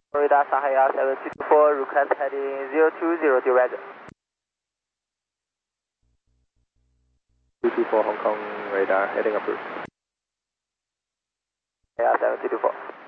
Florida Sahaya 7224, request heading 0202, Roger. 224 Hong Kong radar heading approved. Yeah, 7224.